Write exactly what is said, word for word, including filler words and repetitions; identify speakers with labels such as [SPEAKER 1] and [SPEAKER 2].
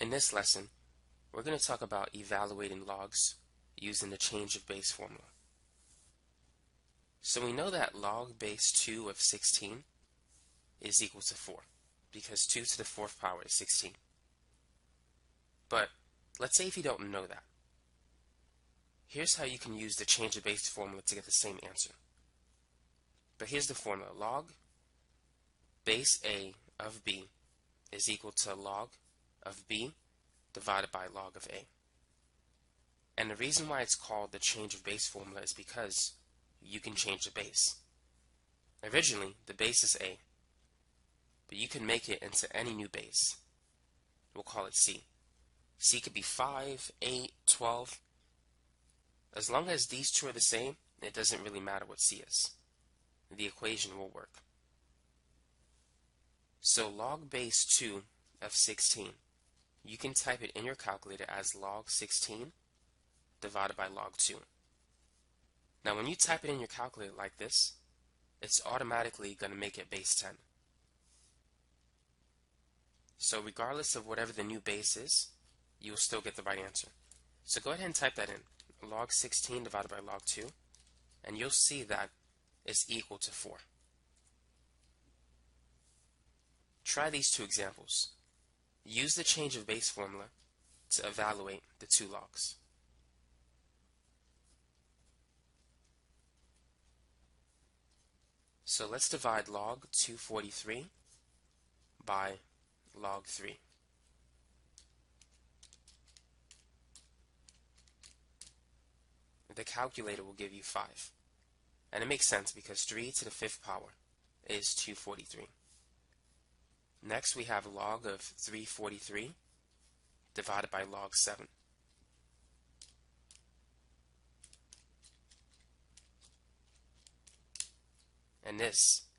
[SPEAKER 1] In this lesson, we're going to talk about evaluating logs using the change of base formula. So we know that log base two of sixteen is equal to four, because two to the fourth power is sixteen. But let's say if you don't know that. Here's how you can use the change of base formula to get the same answer. But here's the formula. Log base A of B is equal to log of B divided by log of A. And the reason why it's called the change of base formula is because you can change the base. Originally, the base is A, but you can make it into any new base. We'll call it C. C could be five, eight, twelve. As long as these two are the same, it doesn't really matter what C is. The equation will work. So log base two of sixteen, you can type it in your calculator as log sixteen divided by log two. Now when you type it in your calculator like this, it's automatically going to make it base ten. So regardless of whatever the new base is, you'll still get the right answer. So go ahead and type that in, log sixteen divided by log two, and you'll see that it's equal to four. Try these two examples. Use the change of base formula to evaluate the two logs. So let's divide log two hundred forty-three by log three. The calculator will give you five. And it makes sense because three to the fifth power is two hundred forty-three. Next we have log of three hundred forty-three divided by log seven. And this